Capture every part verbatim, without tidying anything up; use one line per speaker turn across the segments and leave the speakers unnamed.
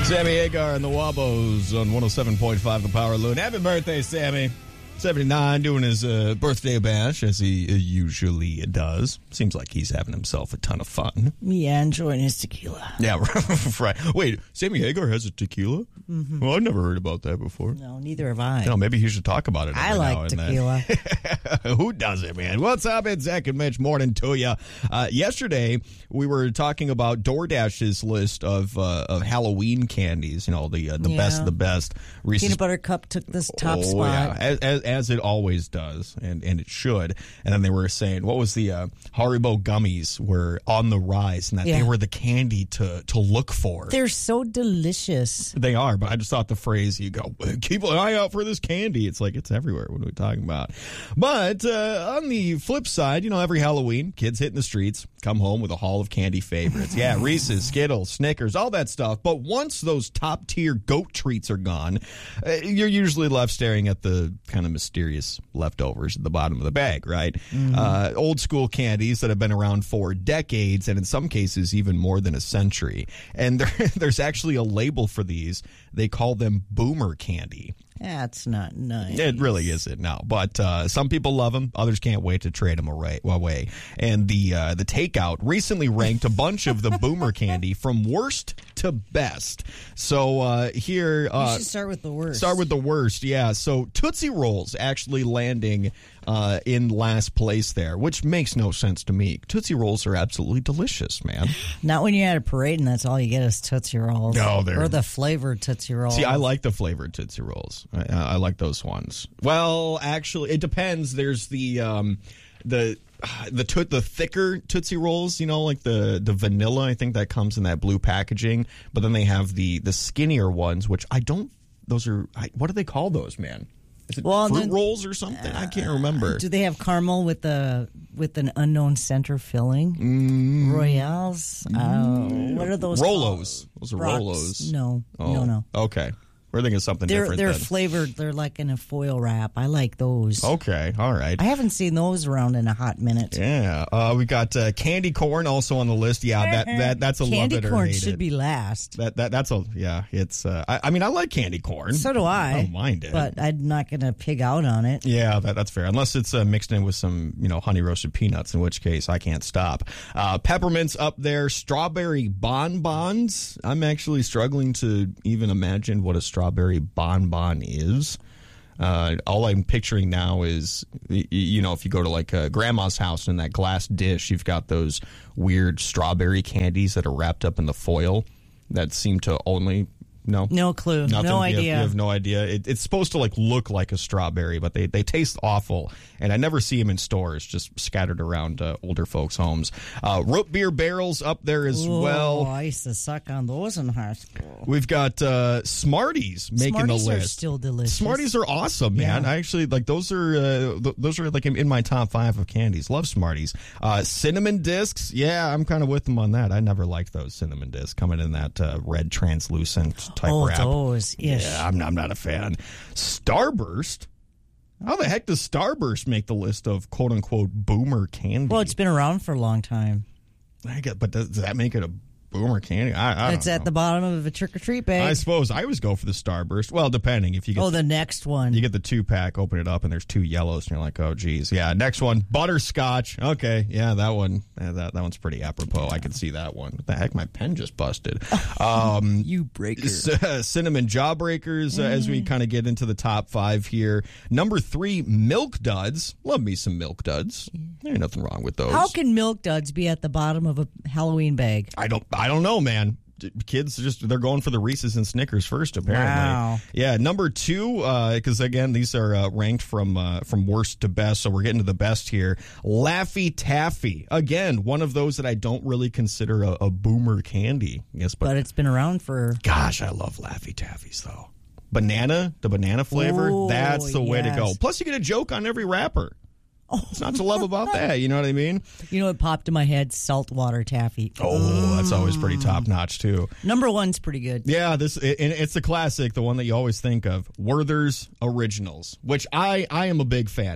Sammy Hagar and the Wabos on one oh seven point five The Power Loon. Happy birthday, Sammy. seventy-nine, doing his uh, birthday bash, as he uh, usually does. Seems like he's having himself a ton of fun.
Yeah, enjoying his tequila.
Yeah, right. Wait, Sammy Hagar has a tequila? Mm-hmm. Well, I've never heard about that before.
No, neither have I.
No, maybe he should talk about it.
I
every
like
now and
tequila.
Then. Who doesn't, man? What's up? It's Zach and Mitch. Morning to you. Uh, yesterday, we were talking about DoorDash's list of uh, of Halloween candies. You know, the uh, the
Yeah.
best of the best. Reese's
Peanut Butter Cup took this top
oh,
spot.
Yeah, as, as, as it always does, and, and it should. And then they were saying, what was the uh, Haribo gummies were on the rise, and that
Yeah.
they were the candy to, to look for.
They're so delicious.
They are, but I just thought the phrase, you go, keep an eye out for this candy. It's like, it's everywhere. What are we talking about? But uh, on the flip side, you know, every Halloween, kids hitting the streets, come home with a haul of candy favorites. Yeah, Reese's, Skittles, Snickers, all that stuff. But once those top tier goat treats are gone, uh, you're usually left staring at the kind of mysterious leftovers at the bottom of the bag, right? Mm-hmm. Uh, old school candies that have been around for decades, and in some cases even more than a century. And there, there's actually a label for these. They call them boomer candy.
That's not nice.
It really isn't, no. But uh, some people love them. Others can't wait to trade them away. away. And the uh, the Takeout recently ranked a bunch of the boomer candy from worst to best. So uh, here... Uh,
you should start with the worst.
Start with the worst, yeah. So Tootsie Rolls actually landing uh, in last place there, which makes no sense to me. Tootsie Rolls are absolutely delicious, man.
Not when you're at a parade and that's all you get is Tootsie Rolls.
No, they're...
Or the flavored Tootsie Rolls.
See, I like the flavored Tootsie Rolls. I, I like those ones. Well, actually, it depends. There's the um, the the to- the thicker Tootsie Rolls, you know, like the, the vanilla. I think that comes in that blue packaging. But then they have the the skinnier ones, which I don't. Those are I, what do they call those, man? Is it
well,
fruit
then,
rolls or something? Uh, I can't remember.
Do they have caramel with the with an unknown center filling?
Mm.
Royales? Mm. Uh, what are those?
Rolos.
Called?
Those are
Rocks?
Rolos.
No,
oh,
no, no.
Okay. We're thinking something
they're,
different
They're
then.
flavored. They're like in a foil wrap. I like those.
Okay, all right.
I haven't seen those around in a hot minute.
Yeah, uh, we got uh, candy corn also on the list. Yeah, that, that that's a
candy
love it or
corn
hate
should
it.
be last.
That that that's a yeah. It's uh, I, I mean I like candy corn.
So do I.
I don't mind it,
but I'm not gonna pig out on it.
Yeah, that, that's fair. Unless it's uh, mixed in with some you know honey roasted peanuts, in which case I can't stop. Uh, peppermints up there. Strawberry bonbons. I'm actually struggling to even imagine what a strawberry bonbon is. Uh, all I'm picturing now is, you know, if you go to like a grandma's house and in that glass dish, you've got those weird strawberry candies that are wrapped up in the foil that seem to only... No,
no clue,
Nothing.
no
you
idea.
Have, you have no idea. It, it's supposed to like look like a strawberry, but they, they taste awful, and I never see them in stores. Just scattered around uh, older folks' homes. Uh, root beer barrels up there as
Ooh,
well.
I used to suck on those in high school.
We've got uh, Smarties making
Smarties
the list.
Are still delicious.
Smarties are awesome, man.
Yeah.
I actually like those. Are uh, th- those are like in, in my top five of candies. Love Smarties. Uh, cinnamon discs. Yeah, I'm kind of with them on that. I never liked those cinnamon discs coming in that uh, red translucent type
oh,
wrap.
Those.
Yeah, I'm not, I'm not a fan. Starburst? How the heck does Starburst make the list of quote-unquote boomer candy?
Well, it's been around for a long time.
I get, but does, does that make it a boomer candy? I, I
It's
don't
at
know.
the bottom of a trick-or-treat bag.
I suppose I always go for the Starburst. Well, depending. If you get
oh, the next one.
You get the two-pack, open it up, and there's two yellows, and you're like, oh, geez. Yeah, next one, butterscotch. Okay, yeah, that one, yeah, that, that one's pretty apropos. I can see that one. What the heck? My pen just busted. Um,
you breaker.
c- cinnamon Jawbreakers, uh, as we kind of get into the top five here. Number three, Milk Duds. Love me some Milk Duds. There ain't nothing wrong with those.
How can Milk Duds be at the bottom of a Halloween bag?
I don't, I don't know, man. Kids just they're going for the Reese's and Snickers first, apparently.
Wow.
Yeah, number two, because uh, again these are uh, ranked from uh, from worst to best, so we're getting to the best here. Laffy Taffy, again one of those that I don't really consider a, a boomer candy. Yes, but,
But it's been around for.
gosh, I love Laffy Taffies though. Banana, the banana flavor,
Oh,
that's the way to
yes.
go. Plus, you get a joke on every wrapper. What's not to love about that? You know what I mean?
You know what popped in my head? Saltwater taffy.
Oh, that's always pretty top notch too.
Number one's pretty good.
Yeah, this it, it's the classic, the one that you always think of, Werther's Originals, which I, I am a big fan of.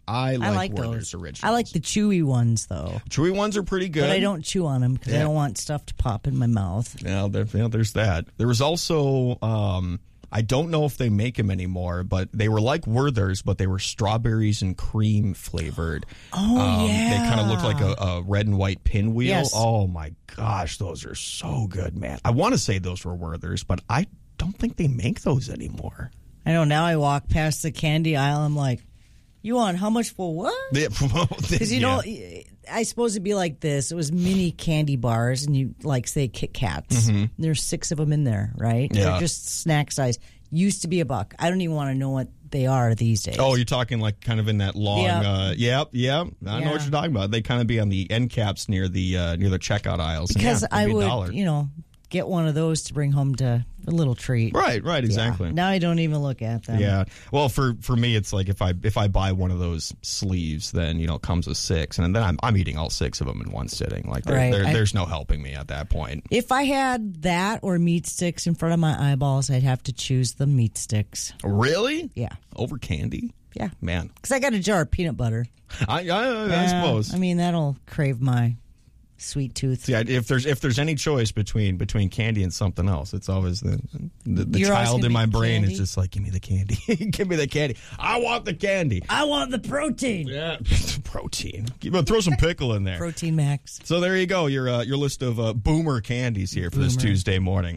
I like,
I like
Werther's
those.
Originals.
I like the chewy ones, though.
Chewy ones are pretty good.
But I don't chew on them because
Yeah.
I don't want stuff to pop in my mouth.
Yeah, there, yeah, there's that. There was also, um, I don't know if they make them anymore, but they were like Werther's, but they were strawberries and cream flavored.
Oh,
um,
yeah.
They kind of look like a, a red and white pinwheel.
Yes.
Oh, my gosh, those are so good, man. I want to say those were Werther's, but I don't think they make those anymore.
I know, now I walk past the candy aisle, I'm like, you want how much for what? Because, you know, I suppose it'd be like this. It was mini candy bars, and you, like, say, Kit Kats.
Mm-hmm.
There's six of them in there, right?
Yeah.
They're just snack size. Used to be a buck. I don't even want to know what they are these days.
Oh, you're talking like kind of in that long.
Yep.
Uh, yep, yep. I
Yeah.
know what you're talking about. They kind of be on the end caps near the uh, near the checkout aisles. And
Because
yeah, it'd
I
be a
would,
dollar.
you know, get one of those to bring home to a little treat.
Right, right, exactly.
Yeah. Now I don't even look at them.
Yeah. Well, for, for me, it's like if I if I buy one of those sleeves, then you know it comes with six, and then I'm I'm eating all six of them in one sitting. Like there,
Right.
there,
I-
there's no helping me at that point.
If I had that or meat sticks in front of my eyeballs, I'd have to choose the meat sticks.
Really?
Yeah.
Over candy?
Yeah.
Man,
Because I got a jar of peanut butter.
I I, I
Yeah,
suppose.
I mean, that'll crave my sweet tooth.
See, I, if there's if there's any choice between between candy and something else, it's always the the, the
You're always
child
gonna
in my
be
brain
candy?
is just like, give me the candy, give me the candy. I want the candy.
I want the protein.
Yeah, protein. Give- Throw some pickle in there.
Protein Max.
So there you go. Your uh, your list of uh, boomer candies here for this
Boomer.
Tuesday morning.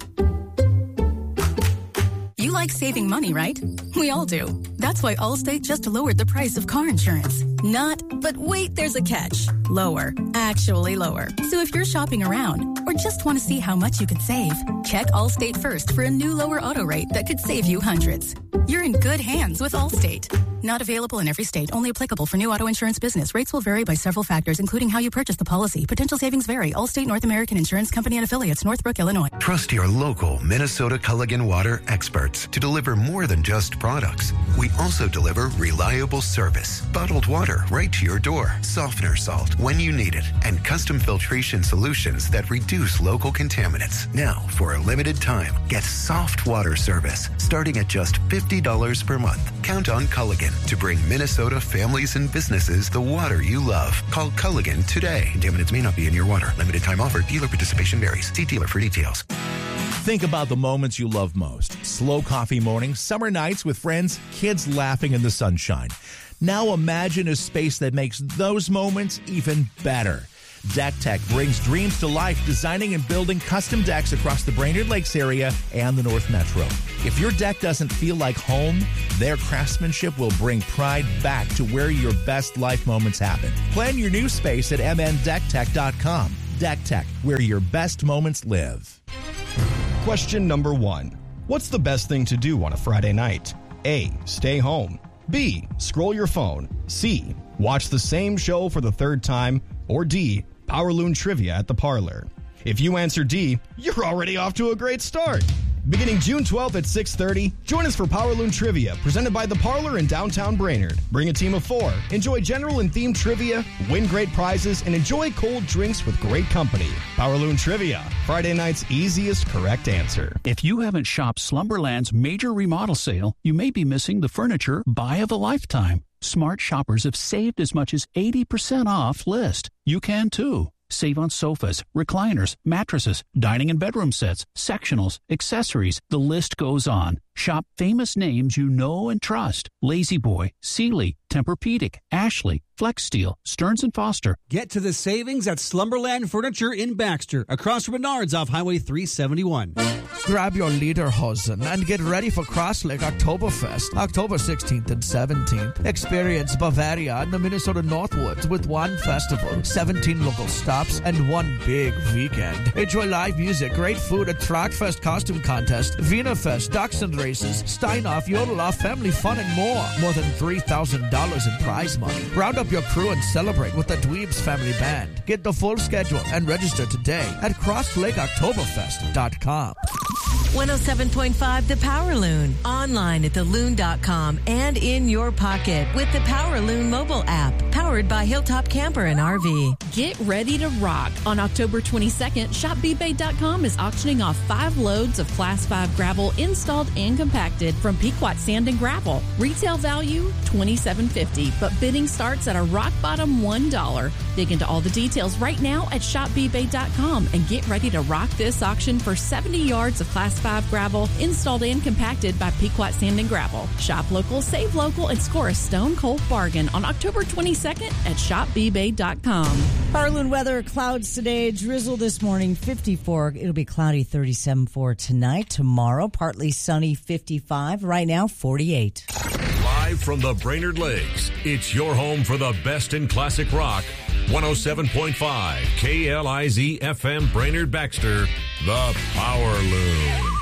You like saving money, right? We all do. That's why Allstate just lowered the price of car insurance. Not, but wait, there's a catch. Lower. Actually lower. So if you're shopping around or just want to see how much you could save, check Allstate first for a new lower auto rate that could save you hundreds. You're in good hands with Allstate. Not available in every state. Only applicable for new auto insurance business. Rates will vary by several factors, including how you purchase the policy. Potential savings vary. Allstate North American Insurance Company and Affiliates, Northbrook, Illinois.
Trust your local Minnesota Culligan Water experts to deliver more than just products. We also deliver reliable service, bottled water right to your door, softener salt when you need it, and custom filtration solutions that reduce local contaminants. Now, for a limited time, get soft water service starting at just fifty dollars per month. Count on Culligan to bring Minnesota families and businesses the water you love. Call Culligan today. Contaminants may not be in your water. Limited time offer. Dealer participation varies. See dealer for details.
Think about the moments you love most. Slow coffee mornings, summer nights with friends, kids laughing in the sunshine. Now imagine a space that makes those moments even better. Deck Tech brings dreams to life, designing and building custom decks across the Brainerd Lakes area and the North Metro. If your deck doesn't feel like home, their craftsmanship will bring pride back to where your best life moments happen. Plan your new space at m n deck tech dot com. Deck Tech, where your best moments live.
Question number one. What's the best thing to do on a Friday night? A. Stay home. B. Scroll your phone. C. Watch the same show for the third time. Or D. Powerloon Trivia at the Parlor. If you answer D, you're already off to a great start. Beginning June twelfth at six thirty, join us for Powerloon Trivia, presented by The Parlor in downtown Brainerd. Bring a team of four, enjoy general and themed trivia, win great prizes, and enjoy cold drinks with great company. Powerloon Trivia, Friday night's easiest correct answer.
If you haven't shopped Slumberland's major remodel sale, you may be missing the furniture buy of a lifetime. Smart shoppers have saved as much as eighty percent off list. You can too. Save on sofas, recliners, mattresses, dining and bedroom sets, sectionals, accessories. The list goes on. Shop famous names you know and trust. La-Z-Boy, Sealy, Tempur-Pedic, Ashley, Flex Steel, Stearns and Foster.
Get to the savings at Slumberland Furniture in Baxter, across from Menards off Highway three seventy-one.
Grab your Lederhosen and get ready for Cross Lake Oktoberfest, October sixteenth and seventeenth. Experience Bavaria and the Minnesota Northwoods with one festival, seventeen local stops, and one big weekend. Enjoy live music, great food, a Trackfest costume contest, Wiener Fest, Dachshund races, Steinoff, Yodeloff, family fun, and more. More than three thousand dollars in prize money. Round up your crew and celebrate with the Dweebs Family Band. Get the full schedule and register today at cross lake oktoberfest dot com.
one oh seven point five The Power Loon. Online at the loon dot com and in your pocket with the Power Loon mobile app. Power Powered by Hilltop Camper and R V.
Get ready to rock. On October twenty-second, shop b bay dot com is auctioning off five loads of Class five gravel installed and compacted from Pequot Sand and Gravel. Retail value twenty-seven fifty, but bidding starts at a rock bottom one dollar. Dig into all the details right now at shop b bay dot com and get ready to rock this auction for seventy yards of Class five gravel installed and compacted by Pequot Sand and Gravel. Shop local, save local, and score a stone cold bargain on October twenty-second at shop b bay dot com.
Parloon weather, clouds today, drizzle this morning, fifty-four. It'll be cloudy, thirty-seven for tonight. Tomorrow, partly sunny, fifty-five. Right now, forty-eight.
Live from the Brainerd Lakes, it's your home for the best in classic rock. one oh seven point five K L I Z F M Brainerd Baxter, the Power Loon.